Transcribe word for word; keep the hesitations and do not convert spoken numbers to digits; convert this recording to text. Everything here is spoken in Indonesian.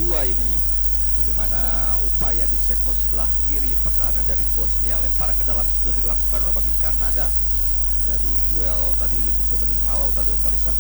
kedua ini, bagaimana upaya di sektor sebelah kiri pertahanan dari Bosnia, lemparan ke dalam sudah dilakukan oleh bagi Kanada. Jadi duel tadi mencoba dihalau tadi oleh barisan